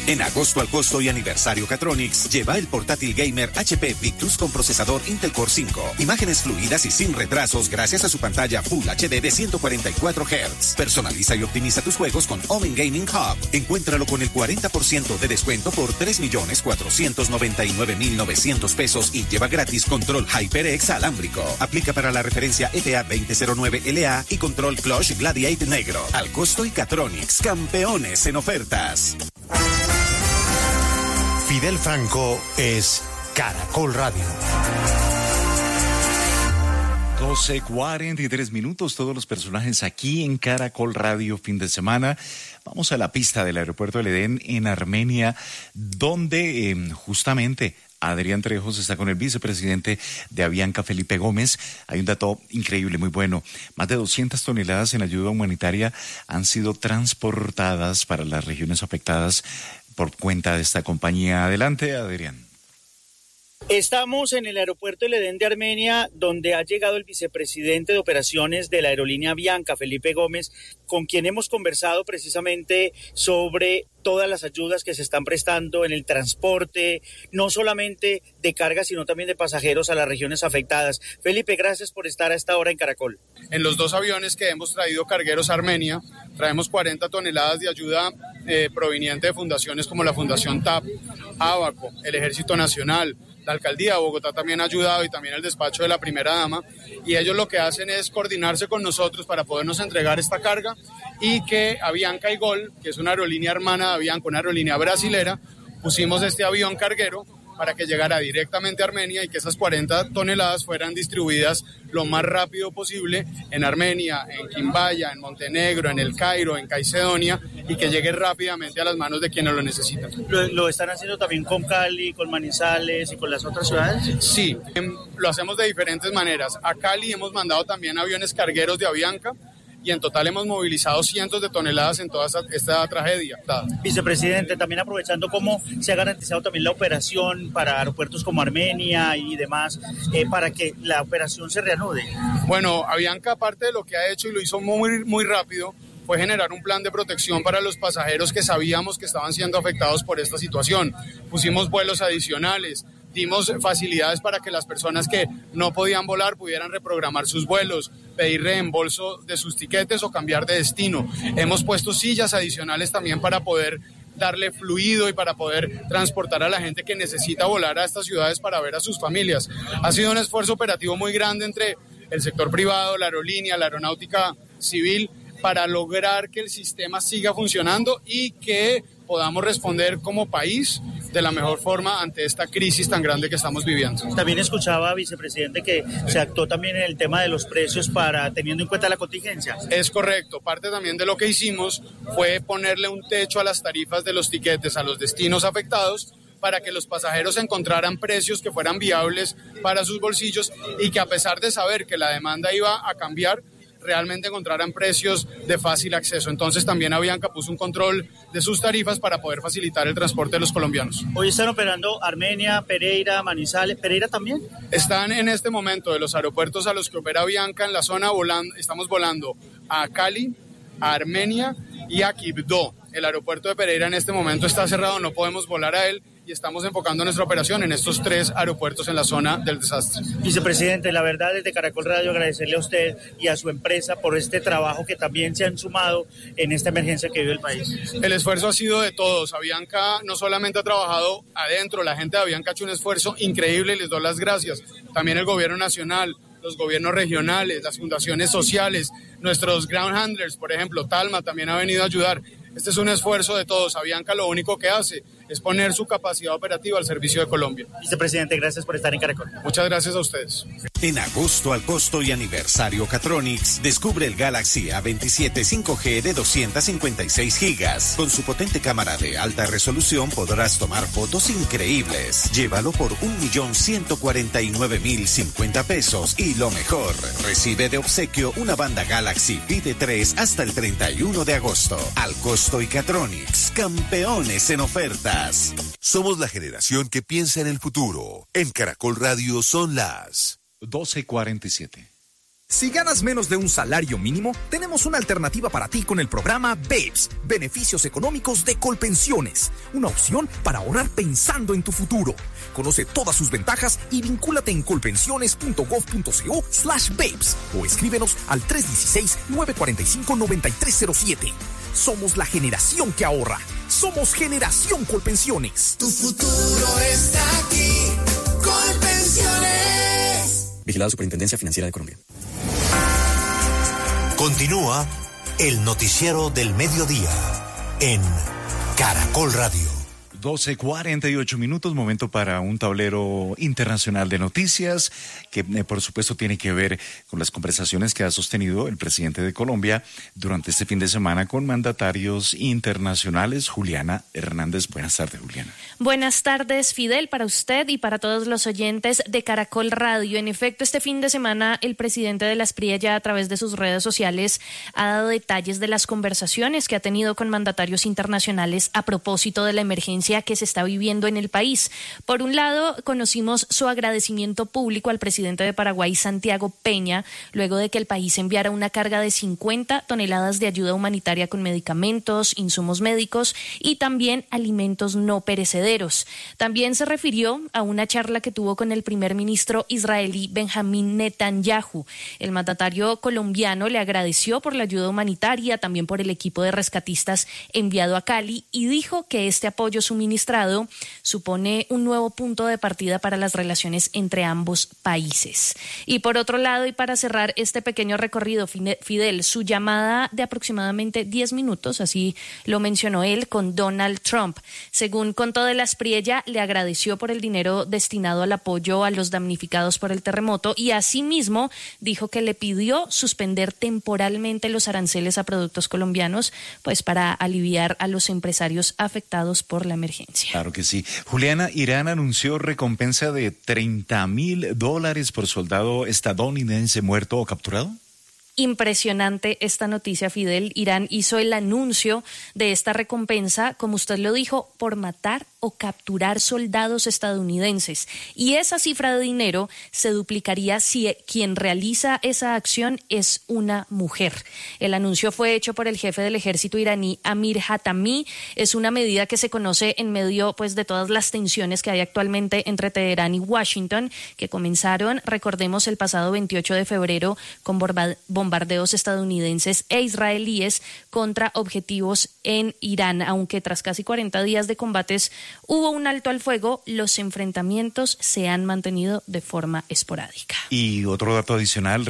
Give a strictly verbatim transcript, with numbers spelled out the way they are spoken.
En agosto al costo y aniversario Catronics, lleva el portátil gamer H P Victus con procesador Intel Core cinco. Imágenes fluidas y sin retrasos gracias a su pantalla Full H D de ciento cuarenta y cuatro hertz. Personaliza y optimiza tus juegos con Omen Gaming Hub. Encuéntralo con el cuarenta por ciento de descuento por tres millones cuatrocientos noventa y nueve mil novecientos pesos y lleva gratis control HyperX alámbrico. Aplica para la referencia F A veinte cero nueve L A y control Clutch Gladiate negro. Al costo y Catronics, campeones en ofertas. Fidel Franco es Caracol Radio. doce cuarenta y tres minutos, todos los personajes aquí en Caracol Radio fin de semana. Vamos a la pista del aeropuerto del Edén en Armenia, donde eh, justamente Adrián Trejos está con el vicepresidente de Avianca, Felipe Gómez. Hay un dato increíble, muy bueno. Más de doscientas toneladas en ayuda humanitaria han sido transportadas para las regiones afectadas por cuenta de esta compañía. Adelante, Adrián. Estamos en el aeropuerto del Edén de Armenia, donde ha llegado el vicepresidente de operaciones de la aerolínea Avianca, Felipe Gómez, con quien hemos conversado precisamente sobre todas las ayudas que se están prestando en el transporte, no solamente de carga, sino también de pasajeros a las regiones afectadas. Felipe, gracias por estar a esta hora en Caracol. En los dos aviones que hemos traído cargueros a Armenia, traemos cuarenta toneladas de ayuda eh, proveniente de fundaciones como la Fundación T A P, Abaco, el Ejército Nacional. La Alcaldía de Bogotá también ha ayudado y también el despacho de la primera dama, y ellos lo que hacen es coordinarse con nosotros para podernos entregar esta carga y que Avianca y Gol, que es una aerolínea hermana de Avianca, una aerolínea brasilera, pusimos este avión carguero para que llegara directamente a Armenia y que esas cuarenta toneladas fueran distribuidas lo más rápido posible en Armenia, en Quimbaya, en Montenegro, en El Cairo, en Caicedonia, y que llegue rápidamente a las manos de quienes lo necesitan. ¿Lo, lo están haciendo también con Cali, con Manizales y con las otras ciudades? Sí, lo hacemos de diferentes maneras. A Cali hemos mandado también aviones cargueros de Avianca, y en total hemos movilizado cientos de toneladas en toda esta, esta tragedia. Vicepresidente, también aprovechando cómo se ha garantizado también la operación para aeropuertos como Armenia y demás, eh, para que la operación se reanude. Bueno, Avianca, aparte de lo que ha hecho y lo hizo muy, muy rápido, fue generar un plan de protección para los pasajeros que sabíamos que estaban siendo afectados por esta situación. Pusimos vuelos adicionales, dimos facilidades para que las personas que no podían volar pudieran reprogramar sus vuelos, pedir reembolso de sus tiquetes o cambiar de destino. Hemos puesto sillas adicionales también para poder darle fluido y para poder transportar a la gente que necesita volar a estas ciudades para ver a sus familias. Ha sido un esfuerzo operativo muy grande entre el sector privado, la aerolínea, la aeronáutica civil, para lograr que el sistema siga funcionando y que podamos responder como país de la mejor forma ante esta crisis tan grande que estamos viviendo. También escuchaba, vicepresidente, que se actuó también en el tema de los precios para teniendo en cuenta la contingencia. Es correcto. Parte también de lo que hicimos fue ponerle un techo a las tarifas de los tiquetes a los destinos afectados para que los pasajeros encontraran precios que fueran viables para sus bolsillos y que, a pesar de saber que la demanda iba a cambiar, realmente encontraran precios de fácil acceso. Entonces también Avianca puso un control de sus tarifas para poder facilitar el transporte de los colombianos. Hoy están operando Armenia, Pereira, Manizales, ¿Pereira también? Están en este momento de los aeropuertos a los que opera Avianca en la zona, volando, estamos volando a Cali, a Armenia y a Quibdó. El aeropuerto de Pereira en este momento está cerrado, no podemos volar a él, y estamos enfocando nuestra operación en estos tres aeropuertos en la zona del desastre. Vicepresidente, la verdad, desde Caracol Radio agradecerle a usted y a su empresa por este trabajo que también se han sumado en esta emergencia que vive el país. El esfuerzo ha sido de todos. Avianca no solamente ha trabajado adentro, la gente de Avianca ha hecho un esfuerzo increíble y les doy las gracias. También el gobierno nacional, los gobiernos regionales, las fundaciones sociales, nuestros ground handlers, por ejemplo, Talma también ha venido a ayudar. Este es un esfuerzo de todos. Avianca lo único que hace es poner su capacidad operativa al servicio de Colombia. Vicepresidente, gracias por estar en Caracol. Muchas gracias a ustedes. En agosto al costo y aniversario Catronics, descubre el Galaxy A veintisiete cinco G de doscientos cincuenta y seis gigas. Con su potente cámara de alta resolución podrás tomar fotos increíbles. Llévalo por un millón ciento cuarenta y nueve mil cincuenta pesos y lo mejor, recibe de obsequio una banda Galaxy Vide tres hasta el treinta y uno de agosto. Al costo y Catronics, campeones en ofertas. Somos la generación que piensa en el futuro. En Caracol Radio son las doce cuarenta y siete. Si ganas menos de un salario mínimo, tenemos una alternativa para ti con el programa BEPS, Beneficios Económicos de Colpensiones, una opción para ahorrar pensando en tu futuro. Conoce todas sus ventajas y vincúlate en colpensiones.gov.co slash BEPS o escríbenos al tres uno seis, nueve cuatro cinco, nueve tres cero siete. Somos la generación que ahorra. Somos Generación Colpensiones. Tu futuro está aquí. Colpensiones. Vigilada Superintendencia Financiera de Colombia. Continúa el noticiero del mediodía en Caracol Radio. doce cuarenta y ocho minutos, momento para un tablero internacional de noticias que eh, por supuesto tiene que ver con las conversaciones que ha sostenido el presidente de Colombia durante este fin de semana con mandatarios internacionales. Juliana Hernández, buenas tardes, Juliana. Buenas tardes, Fidel, para usted y para todos los oyentes de Caracol Radio. En efecto, este fin de semana el presidente de la Espriella ya a través de sus redes sociales ha dado detalles de las conversaciones que ha tenido con mandatarios internacionales a propósito de la emergencia que se está viviendo en el país. Por un lado, conocimos su agradecimiento público al presidente de Paraguay, Santiago Peña, luego de que el país enviara una carga de cincuenta toneladas de ayuda humanitaria con medicamentos, insumos médicos y también alimentos no perecederos. También se refirió a una charla que tuvo con el primer ministro israelí Benjamín Netanyahu. El mandatario colombiano le agradeció por la ayuda humanitaria, también por el equipo de rescatistas enviado a Cali y dijo que este apoyo suministrado supone un nuevo punto de partida para las relaciones entre ambos países. Y por otro lado, y para cerrar este pequeño recorrido, Fidel, su llamada de aproximadamente diez minutos, así lo mencionó él, con Donald Trump. Según contó de la Espriella, le agradeció por el dinero destinado al apoyo a los damnificados por el terremoto y asimismo dijo que le pidió suspender temporalmente los aranceles a productos colombianos, pues para aliviar a los empresarios afectados por la emergencia. Claro que sí. Juliana, Irán anunció recompensa de treinta mil dólares por soldado estadounidense muerto o capturado. Impresionante esta noticia, Fidel. Irán hizo el anuncio de esta recompensa, como usted lo dijo, por matar o capturar soldados estadounidenses. Y esa cifra de dinero se duplicaría si quien realiza esa acción es una mujer. El anuncio fue hecho por el jefe del ejército iraní, Amir Hatami. Es una medida que se conoce en medio, pues, de todas las tensiones que hay actualmente entre Teherán y Washington, que comenzaron, recordemos, el pasado veintiocho de febrero con bombardeos estadounidenses e israelíes contra objetivos en Irán. Aunque tras casi cuarenta días de combates hubo un alto al fuego, los enfrentamientos se han mantenido de forma esporádica. Y otro dato adicional,